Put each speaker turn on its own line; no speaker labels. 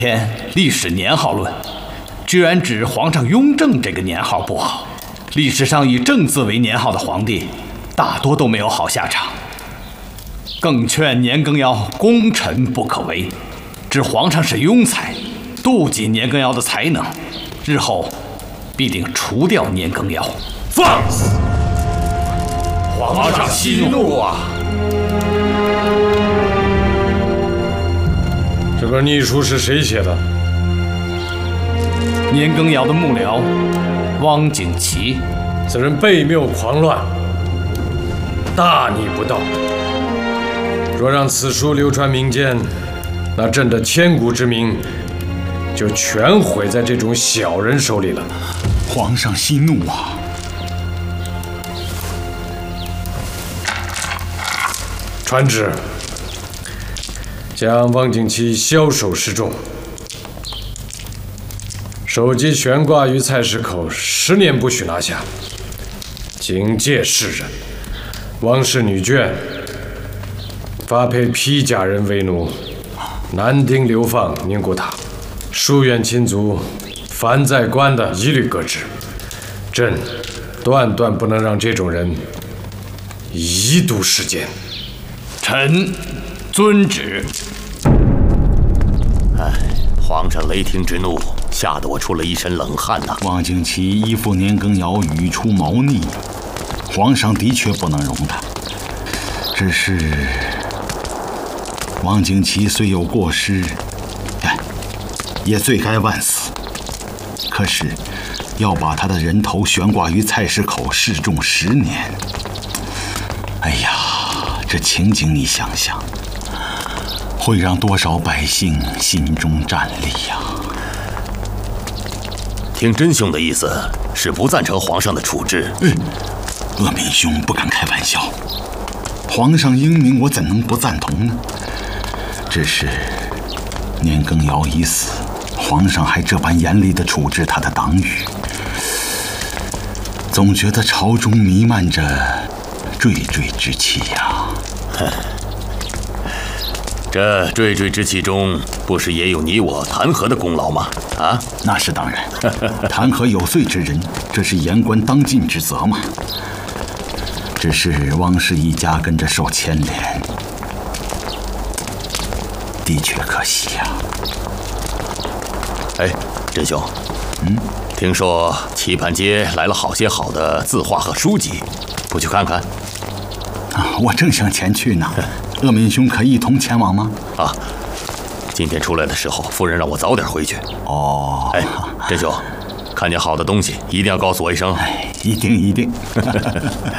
天历史年号论，居然指皇上雍正这个年号不好。历史上以正字为年号的皇帝，大多都没有好下场。更劝年羹尧功臣不可为，指皇上是庸才，妒忌年羹尧的才能，日后必定除掉年羹尧。
放肆！皇上息怒啊！
这本秘书是谁写的？
年羹尧的幕僚汪景祺。
此人悖谬狂乱，大逆不道。若让此书流传民间，那朕的千古之名就全毁在这种小人手里了。
皇上息怒啊！
传旨，将汪景祺枭首示众，手机悬挂于菜市口10年，不许拿下，警戒世人。汪氏女眷发配披甲人为奴，男丁流放宁古塔，疏远亲族，凡在官的一律革职。朕断断不能让这种人遗毒世间。
臣遵旨。
皇上雷霆之怒，吓得我出了一身冷汗呐！
汪景祺依附年羹尧，语出谋逆，皇上的确不能容他。只是汪景祺虽有过失，也罪该万死。可是要把他的人头悬挂于菜市口示众10年，哎呀，这情景你想想，会让多少百姓心中战栗呀！
听真兄的意思，是不赞成皇上的处置。
鄂敏兄不敢开玩笑，皇上英明，我怎能不赞同呢？只是年羹尧已死，皇上还这般严厉地处置他的党羽，总觉得朝中弥漫着惴惴之气呀。
这惴惴之气中，不是也有你我弹劾的功劳吗？啊，
那是当然，弹劾有罪之人，这是言官当尽之责嘛。只是汪氏一家跟着受牵连，的确可惜呀。
真兄，听说棋盘街来了好些好的字画和书籍，不去看看？
我正想前去呢。鄂敏兄可一同前往吗？
今天出来的时候，夫人让我早点回去。
哦，
真兄，看见好的东西一定要告诉我一声。
一定一定。